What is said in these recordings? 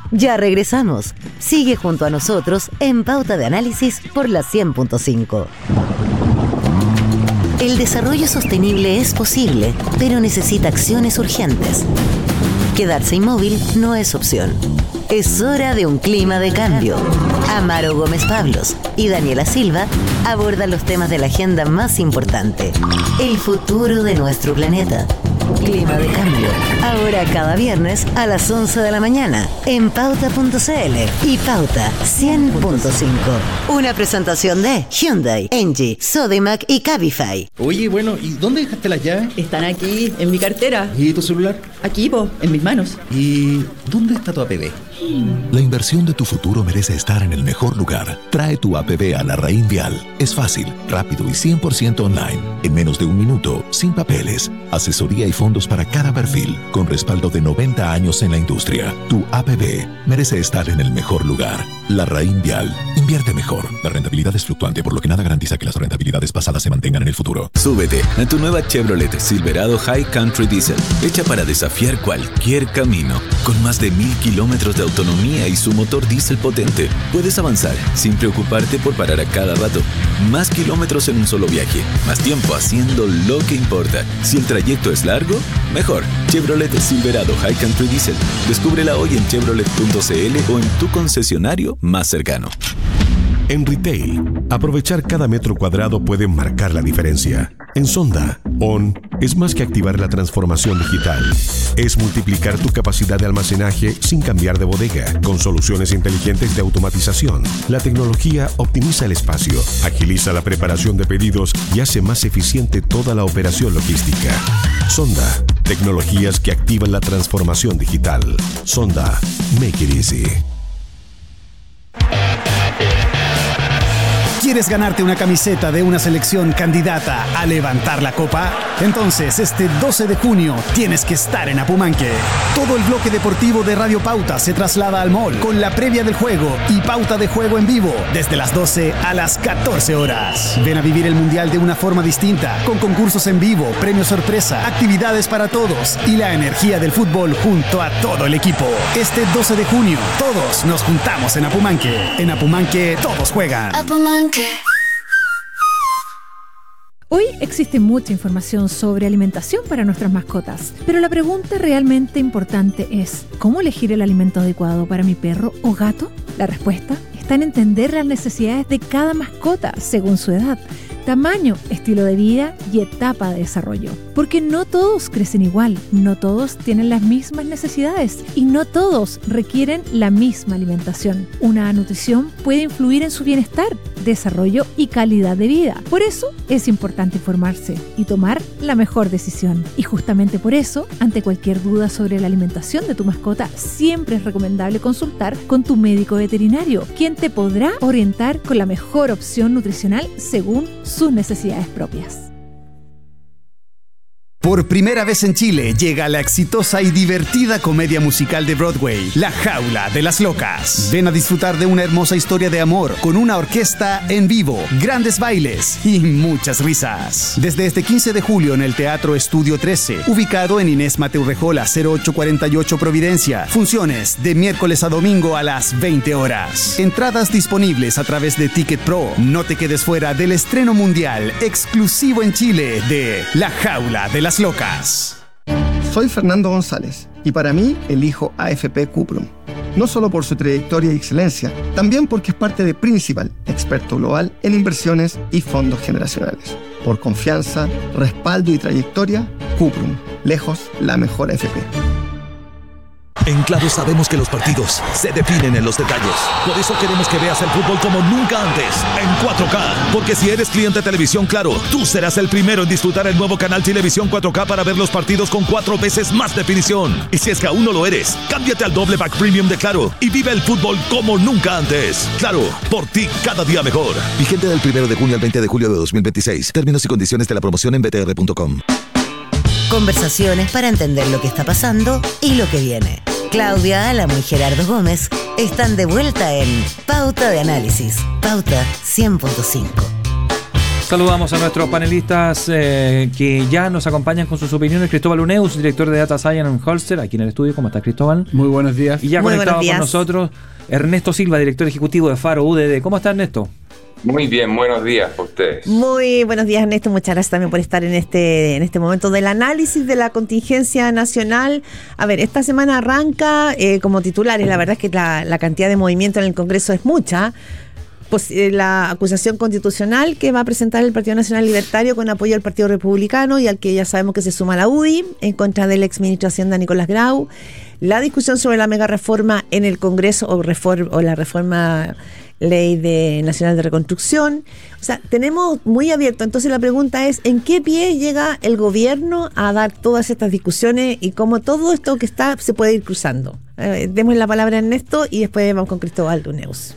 Ya regresamos. Sigue junto a nosotros en Pauta de Análisis por la 100.5. El desarrollo sostenible es posible, pero necesita acciones urgentes. Quedarse inmóvil no es opción. Es hora de un clima de cambio. Amaro Gómez Pablos y Daniela Silva abordan los temas de la agenda más importante. El futuro de nuestro planeta. Clima de cambio. Ahora cada viernes a las 11 de la mañana en pauta.cl y Pauta 100.5. Una presentación de Hyundai, Engie, Sodimac y Cabify. Oye, bueno, ¿y dónde dejaste las llaves? Están aquí, en mi cartera. ¿Y tu celular? Aquí, en mis manos. ¿Y dónde está tu APB? La inversión de tu futuro merece estar en el mejor lugar. Trae tu APB a Larraín Vial. Es fácil, rápido y 100% online. En menos de un minuto, sin papeles. Asesoría y fondos para cada perfil, con respaldo de 90 años en la industria. Tu APB merece estar en el mejor lugar. Larraín Vial. Invierte mejor. La rentabilidad es fluctuante, por lo que nada garantiza que las rentabilidades pasadas se mantengan en el futuro. Súbete a tu nueva Chevrolet Silverado High Country Diesel, hecha para desafiar cualquier camino. Con más de 1000 kilómetros de autonomía y su motor diésel potente, puedes avanzar sin preocuparte por parar a cada rato. Más kilómetros en un solo viaje, más tiempo haciendo lo que importa. Si el trayecto es largo, mejor. Chevrolet Silverado High Country Diesel. Descúbrela hoy en chevrolet.cl o en tu concesionario más cercano. En retail, aprovechar cada metro cuadrado puede marcar la diferencia. En Sonda, ON es más que activar la transformación digital. Es multiplicar tu capacidad de almacenaje sin cambiar de bodega, con soluciones inteligentes de automatización. La tecnología optimiza el espacio, agiliza la preparación de pedidos y hace más eficiente toda la operación logística. Sonda, tecnologías que activan la transformación digital. Sonda, make it easy. ¿Quieres ganarte una camiseta de una selección candidata a levantar la copa? Entonces, este 12 de junio tienes que estar en Apumanque. Todo el bloque deportivo de Radio Pauta se traslada al mall con la previa del juego y pauta de juego en vivo desde las 12 a las 14 horas. Ven a vivir el Mundial de una forma distinta, con concursos en vivo, premios sorpresa, actividades para todos y la energía del fútbol junto a todo el equipo. Este 12 de junio, todos nos juntamos en Apumanque. En Apumanque, todos juegan. Apumanque. Hoy existe mucha información sobre alimentación para nuestras mascotas, pero la pregunta realmente importante es: ¿cómo elegir el alimento adecuado para mi perro o gato? La respuesta está en entender las necesidades de cada mascota según su edad, tamaño, estilo de vida y etapa de desarrollo. Porque no todos crecen igual, no todos tienen las mismas necesidades y no todos requieren la misma alimentación. Una nutrición puede influir en su bienestar, desarrollo y calidad de vida. Por eso es importante informarse y tomar la mejor decisión. Y justamente por eso, ante cualquier duda sobre la alimentación de tu mascota, siempre es recomendable consultar con tu médico veterinario, quien te podrá orientar con la mejor opción nutricional según sus necesidades propias. Por primera vez en Chile llega la exitosa y divertida comedia musical de Broadway, La Jaula de las Locas. Ven a disfrutar de una hermosa historia de amor con una orquesta en vivo, grandes bailes y muchas risas. Desde este 15 de julio en el Teatro Estudio 13, ubicado en Inés Mateu Rejola 0848 Providencia. Funciones de miércoles a domingo a las 20 horas. Entradas disponibles a través de Ticket Pro. No te quedes fuera del estreno mundial exclusivo en Chile de La Jaula de las Locas. Soy Fernando González y para mí elijo AFP Cuprum. No solo por su trayectoria y excelencia, también porque es parte de Principal, experto global en inversiones y fondos generacionales. Por confianza, respaldo y trayectoria, Cuprum, lejos la mejor AFP. En Claro sabemos que los partidos se definen en los detalles. Por eso queremos que veas el fútbol como nunca antes, en 4K. Porque si eres cliente de Televisión Claro, tú serás el primero en disfrutar el nuevo canal Televisión 4K para ver los partidos con 4 veces más definición. Y si es que aún no lo eres, cámbiate al doble pack premium de Claro y vive el fútbol como nunca antes. Claro, por ti cada día mejor. Vigente del 1 de junio al 20 de julio de 2026. Términos y condiciones de la promoción en btr.com. Conversaciones para entender lo que está pasando y lo que viene. Claudia Álamo y Gerardo Gómez están de vuelta en Pauta de Análisis, Pauta 100.5. Saludamos a nuestros panelistas que ya nos acompañan con sus opiniones. Cristóbal Uneus, director de Data Science en Holster, aquí en el estudio. ¿Cómo estás, Cristóbal? Muy buenos días. Y ya conectado con nosotros, Ernesto Silva, director ejecutivo de Faro UDD. ¿Cómo está, Ernesto? Muy bien, buenos días a ustedes. Muy buenos días, Ernesto. Muchas gracias también por estar en este momento del análisis de la contingencia nacional. A ver, esta semana arranca como titulares. La verdad es que la cantidad de movimiento en el Congreso es mucha. Pues la acusación constitucional que va a presentar el Partido Nacional Libertario con apoyo al Partido Republicano y al que ya sabemos que se suma la UDI en contra del exministro de Hacienda Nicolás Grau. La discusión sobre la mega reforma en el Congreso o la reforma Ley Nacional de Reconstrucción. O sea, tenemos muy abierto. Entonces la pregunta es, ¿en qué pie llega el gobierno a dar todas estas discusiones y cómo todo esto que está se puede ir cruzando? Demos la palabra a Ernesto y después vamos con Cristóbal Uneus.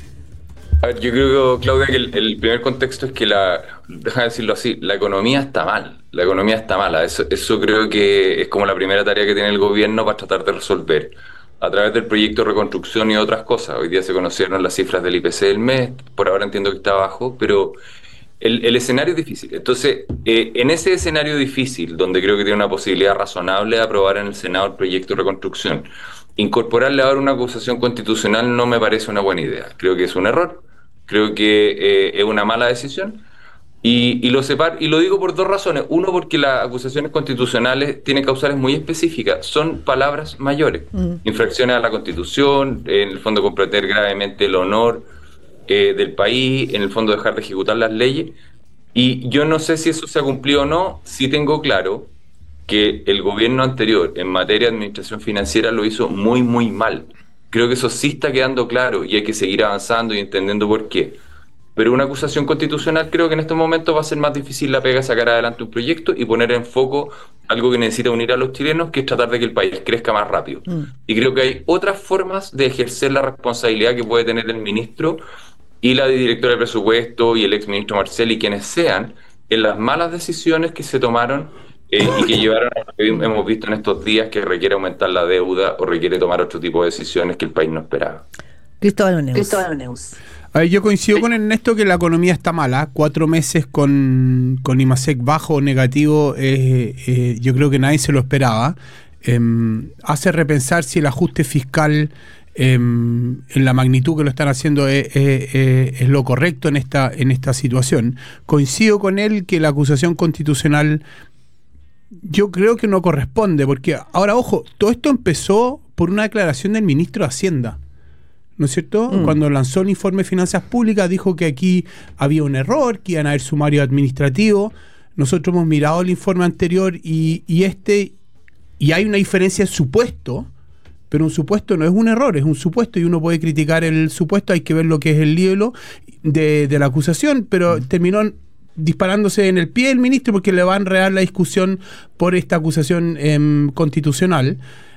A ver, yo creo, Claudia, que el primer contexto es que déjame decirlo así, la economía está mal. La economía está mala. Eso creo que es como la primera tarea que tiene el gobierno para tratar de resolver a través del proyecto de reconstrucción y otras cosas. Hoy día se conocieron las cifras del IPC del mes, por ahora entiendo que está bajo, pero el escenario es difícil. Entonces, en ese escenario difícil, donde creo que tiene una posibilidad razonable de aprobar en el Senado el proyecto de reconstrucción, incorporarle ahora una acusación constitucional no me parece una buena idea. Creo que es un error. Creo que es una mala decisión y lo separo, y lo digo por dos razones. Uno, porque las acusaciones constitucionales tienen causales muy específicas, son palabras mayores, infracciones a la Constitución, en el fondo comprometer gravemente el honor del país, en el fondo dejar de ejecutar las leyes, y yo no sé si eso se ha cumplido o no. Sí tengo claro que el gobierno anterior en materia de administración financiera lo hizo muy, muy mal. Creo que eso sí está quedando claro y hay que seguir avanzando y entendiendo por qué. Pero una acusación constitucional creo que en estos momentos va a ser más difícil la pega sacar adelante un proyecto y poner en foco algo que necesita unir a los chilenos, que es tratar de que el país crezca más rápido. Y creo que hay otras formas de ejercer la responsabilidad que puede tener el ministro y la directora de presupuesto y el exministro Marcel y quienes sean en las malas decisiones que se tomaron y que llevaron a lo que hemos visto en estos días, que requiere aumentar la deuda o requiere tomar otro tipo de decisiones que el país no esperaba. Cristóbal Uneus. A ver, yo coincido con Ernesto que la economía está mala. 4 meses con IMASEC bajo o negativo, yo creo que nadie se lo esperaba. Hace repensar si el ajuste fiscal en la magnitud que lo están haciendo es lo correcto en esta situación. Coincido con él que la acusación constitucional yo creo que no corresponde, porque ahora, ojo, todo esto empezó por una declaración del ministro de Hacienda, ¿no es cierto? Cuando lanzó el informe de Finanzas Públicas dijo que aquí había un error, que iban a haber sumario administrativo. Nosotros hemos mirado el informe anterior y hay una diferencia de supuesto, pero un supuesto no es un error, es un supuesto y uno puede criticar el supuesto, hay que ver lo que es el libelo de la acusación, pero terminó disparándose en el pie del ministro porque le va a enredar la discusión por esta acusación constitucional.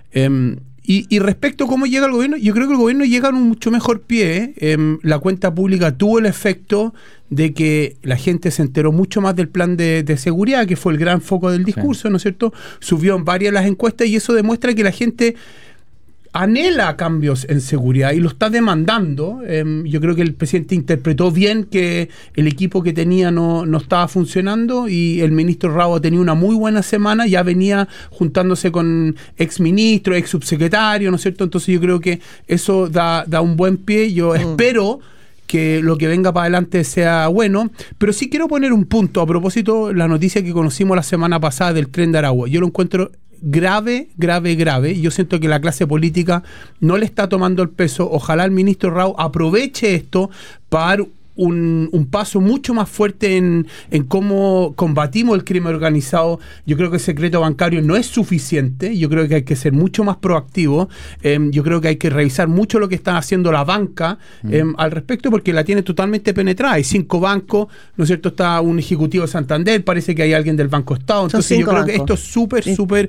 Y respecto a cómo llega el gobierno, yo creo que el gobierno llega en un mucho mejor pie. La cuenta pública tuvo el efecto de que la gente se enteró mucho más del plan de seguridad, que fue el gran foco del discurso, ¿no es cierto? Subió en varias las encuestas y eso demuestra que la gente anhela cambios en seguridad y lo está demandando. Yo creo que el presidente interpretó bien que el equipo que tenía no estaba funcionando y el ministro Rao tenía una muy buena semana, ya venía juntándose con exministros, ex subsecretarios, ¿no es cierto? Entonces yo creo que eso da un buen pie. Yo espero que lo que venga para adelante sea bueno, pero sí quiero poner un punto a propósito de la noticia que conocimos la semana pasada del tren de Aragua. Yo lo encuentro grave. Yo siento que la clase política no le está tomando el peso. Ojalá el ministro Rao aproveche esto para dar un paso mucho más fuerte en cómo combatimos el crimen organizado. Yo creo que el secreto bancario no es suficiente. Yo creo que hay que ser mucho más proactivo. Yo creo que hay que revisar mucho lo que está haciendo la banca al respecto, porque la tiene totalmente penetrada. Hay 5 bancos, ¿no es cierto? Está un ejecutivo de Santander, parece que hay alguien del Banco Estado. Entonces yo creo que esto es súper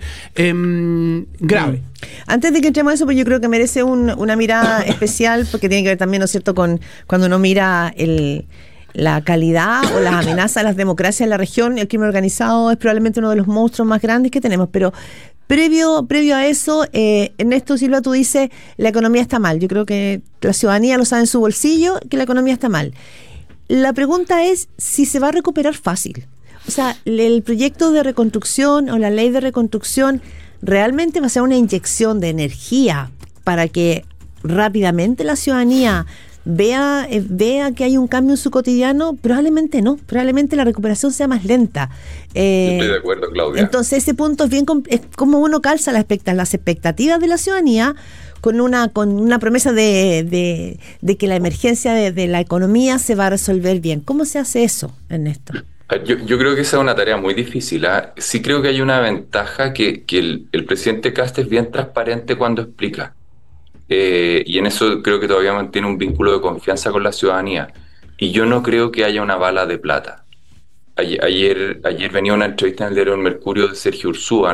grave. Antes de que entremos a eso, pues yo creo que merece una mirada especial, porque tiene que ver también, ¿no es cierto?, con cuando uno mira la calidad o las amenazas a las democracias en la región. El crimen organizado es probablemente uno de los monstruos más grandes que tenemos, pero previo a eso, Ernesto Silva, tú dices, la economía está mal. Yo creo que la ciudadanía lo sabe en su bolsillo, que la economía está mal. la pregunta es si se va a recuperar fácil. O sea, el proyecto de reconstrucción o la ley de reconstrucción realmente va a ser una inyección de energía para que rápidamente la ciudadanía vea que hay un cambio en su cotidiano. Probablemente no, probablemente la recuperación sea más lenta. Estoy de acuerdo, Claudia. Entonces ese punto es como uno calza las expectativas de la ciudadanía con una promesa de que la emergencia de la economía se va a resolver bien. ¿Cómo se hace eso, Ernesto? Yo creo que esa es una tarea muy difícil. Sí creo que hay una ventaja que el presidente Kast es bien transparente cuando explica. Y en eso creo que todavía mantiene un vínculo de confianza con la ciudadanía. Y yo no creo que haya una bala de plata. Ayer venía una entrevista en el diario El Mercurio de Sergio Ursúa,